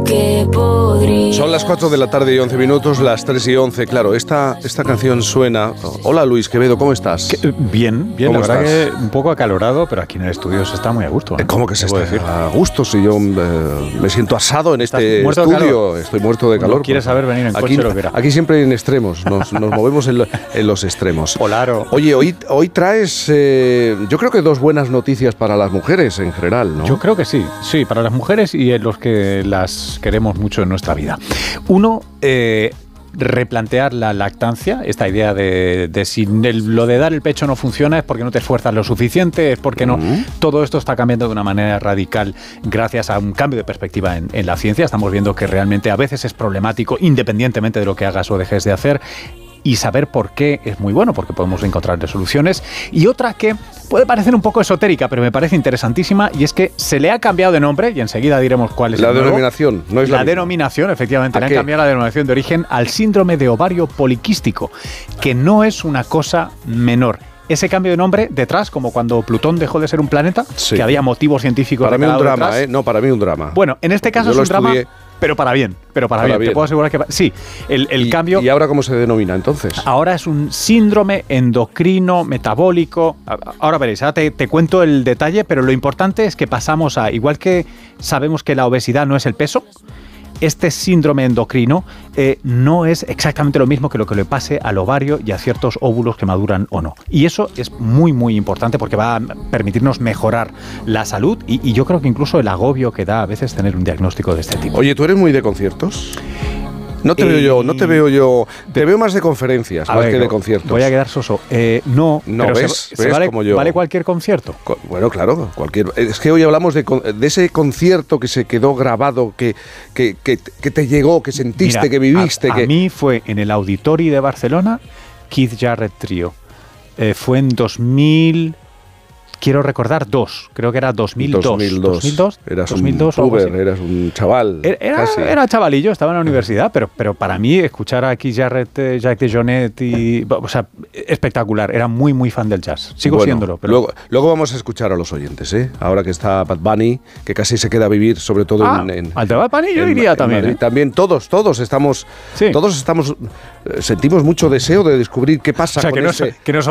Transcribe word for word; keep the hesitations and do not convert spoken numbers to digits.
que podría. Son las cuatro de la tarde y once minutos, las tres y once. Claro, esta, esta canción suena. Hola Luis Quevedo, ¿cómo estás? ¿Qué? Bien, bien, la ¿Cómo verdad estás? que un poco acalorado, pero aquí en el estudio se está muy a gusto, ¿eh? ¿Cómo que se Debo está decir. a gusto? Si yo eh, me siento asado en este muerto de estudio, calor? estoy muerto de calor. No quieres saber venir en aquí, coche, lo verá. Aquí siempre en extremos, nos, nos movemos en, lo, en los extremos. Polaro. Oye, hoy, hoy traes, eh, yo creo que dos buenas noticias para las mujeres en general, ¿no? Yo creo que sí, sí, para las mujeres y en los que las queremos mucho en nuestra vida. Uno, eh, replantear la lactancia, esta idea de, de si el, lo de dar el pecho no funciona es porque no te esfuerzas lo suficiente, es porque no. Uh-huh. Todo esto está cambiando de una manera radical gracias a un cambio de perspectiva en, en la ciencia. Estamos viendo que realmente a veces es problemático, independientemente de lo que hagas o dejes de hacer. Y saber por qué es muy bueno, porque podemos encontrar soluciones. Y otra que puede parecer un poco esotérica, pero me parece interesantísima, y es que se le ha cambiado de nombre, y enseguida diremos cuál es la el nuevo. denominación, no es la, la misma. denominación, efectivamente, ¿A le han qué? cambiado la denominación de origen al síndrome de ovario poliquístico, que no es una cosa menor. Ese cambio de nombre detrás, como cuando Plutón dejó de ser un planeta, Sí. que había motivos científicos. Para mí un declarados drama, detrás. ¿eh? No, para mí un drama. Bueno, en este caso Yo es lo un drama, estudié. pero para bien, pero para, Para bien. bien. Te puedo asegurar que sí. El, el ¿Y, cambio. ¿Y ahora cómo se denomina entonces? Ahora es un síndrome endocrino metabólico. Ahora veréis, ahora te, te cuento el detalle, pero lo importante es que pasamos a, igual que sabemos que la obesidad no es el peso, este síndrome endocrino eh, no es exactamente lo mismo que lo que le pase al ovario y a ciertos óvulos que maduran o no. Y eso es muy, muy importante porque va a permitirnos mejorar la salud y, y yo creo que incluso el agobio que da a veces tener un diagnóstico de este tipo. Oye, ¿tú eres muy de conciertos? No te Eh, veo yo, no te veo yo. Te veo más de conferencias, A más ver, que de no, conciertos. Voy a quedar soso. Eh, no, No, pero ¿ves? se, se ¿Ves? vale, Como yo. vale cualquier concierto. Co- Bueno, claro, cualquier. Es que hoy hablamos de, con- de ese concierto que se quedó grabado, que, que, que, que te llegó, que sentiste, Mira, que viviste. A, que... a mí fue en el Auditori de Barcelona, Keith Jarrett Trio. Eh, fue en dos mil, quiero recordar, dos. Creo que era dos mil dos. dos mil dos. dos mil dos, Eras dos mil dos un o algo puber, así. eras un chaval. Era, era, casi. era chavalillo, estaba en la universidad, pero, pero para mí escuchar a Keith Jarrett, eh, Jacques DeJohnette y, o sea, espectacular. Era muy, muy fan del jazz. Sigo Bueno, siéndolo. Pero luego, luego vamos a escuchar a los oyentes, ¿eh? Ahora que está Bad Bunny, que casi se queda a vivir, sobre todo Ah, en, en. al de Bad Bunny yo en- iría en también, Madrid. ¿eh? También todos, todos estamos. Sí. Todos estamos. eh, sentimos mucho deseo de descubrir qué pasa o sea, con que no, ese. es- que no es